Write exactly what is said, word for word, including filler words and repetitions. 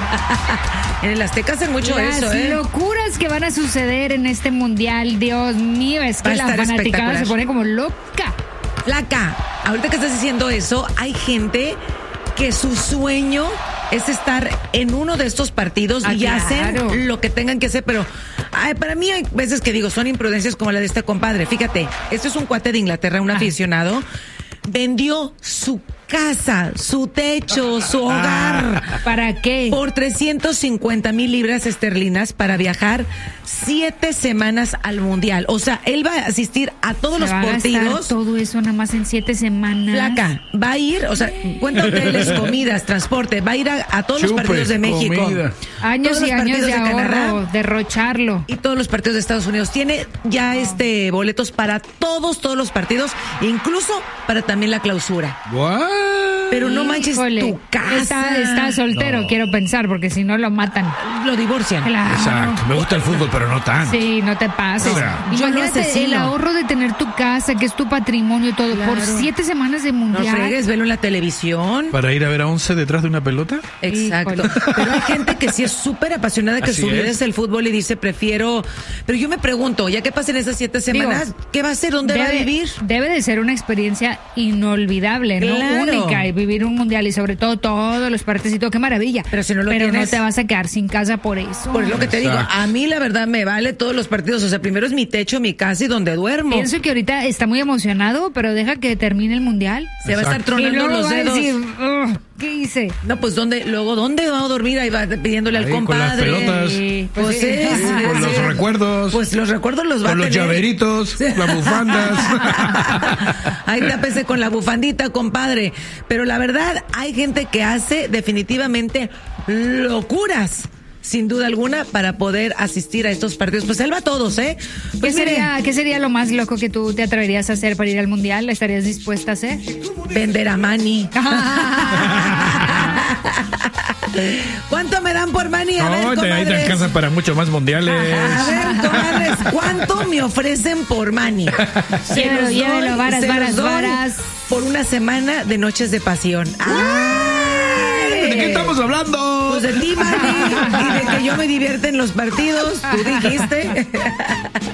En el Azteca hacen mucho Las eso, ¿eh? locuras que van a suceder en este mundial, Dios mío, es que la fanaticada se pone como loca. Flaca, ahorita que estás diciendo eso, hay gente que su sueño es estar en uno de estos partidos ah, y claro. hacer lo que tengan que hacer, pero ay, para mí hay veces que digo, son imprudencias como la de este compadre. Fíjate, este es un cuate de Inglaterra, un ah. aficionado, vendió su casa, su techo, su hogar. ¿Para qué? Por trescientos cincuenta mil libras esterlinas para viajar siete semanas al mundial. O sea, él va a asistir a todos Se los va partidos. A gastar todo eso nada más en siete semanas. Flaca, va a ir, o sea, cuenta hoteles, comidas, transporte, va a ir a, a todos Chupe, los partidos de México. Comida. Años y años de, de ahorro, Canadá, derrocharlo. Y todos los partidos de Estados Unidos. Tiene ya oh. este boletos para todos, todos los partidos, incluso para también la clausura. What? Pero no manches Híjole, tu casa. Está, está soltero, no. quiero pensar, porque si no lo matan. Lo divorcian. Claro. Exacto. Me gusta el fútbol, pero no tanto. Sí, no te pases. O sea, imagínate el ahorro de tener tu casa, que es tu patrimonio y todo, claro. por siete semanas de mundial. No fregues, velo en la televisión. ¿Para ir a ver a once detrás de una pelota? Exacto. Híjole. Pero hay gente que sí es súper apasionada, que Así su vida es. es el fútbol y dice, prefiero... Pero yo me pregunto, ya que pasen esas siete semanas, Digo, ¿qué va a hacer? ¿Dónde debe, va a vivir? Debe de ser una experiencia inolvidable, ¿no? Claro. Única, y vivir un mundial y sobre todo todos los partidos y todo, qué maravilla. Pero si no lo Pero tienes, no te vas a quedar sin casa por eso. Por lo que te Exacto. digo, a mí la verdad me vale todos los partidos. O sea, primero es mi techo, mi casa y donde duermo. Pienso que ahorita está muy emocionado, pero deja que termine el mundial. Se Exacto. va a estar tronando los dedos. Va a decir, oh, ¿qué hice? No, pues ¿dónde? Luego, ¿dónde va a dormir? Ahí va pidiéndole Ahí, al compadre. Con las pelotas. Sí, pues, pues es, con los recuerdos. Pues los recuerdos los va con a los tener. llaveritos, las bufandas. Ahí tápese con la bufandita, compadre. Pero la verdad, hay gente que hace definitivamente locuras, sin duda alguna, para poder asistir a estos partidos. Pues él va a todos, ¿eh? Pues ¿Qué sería, ¿Qué sería lo más loco que tú te atreverías a hacer para ir al mundial? ¿Estarías dispuesta a hacer? Vender a Manny. ¿Cuánto me dan por Manny? A no, ver, te, ahí te alcanzan para mucho más mundiales. A ver, comadres, ¿cuánto me ofrecen por Manny? Llévelo, llévelo, varas, varas, varas. Por una semana de noches de pasión. ¡Ay! ¿De qué estamos hablando? Pues de ti, Manny, y de que yo me divierta en los partidos. Tú dijiste.